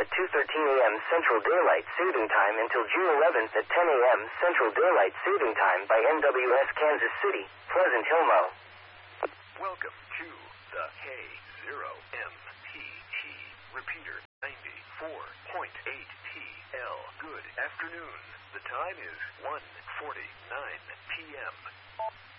at 2:13 a.m. Central Daylight Saving Time until June 11th at 10 a.m. Central Daylight Saving Time by NWS Kansas City, Pleasant Hill, Mo. Welcome to the K0MPT repeater 94.8TL. Good afternoon. The time is 1:49 p.m.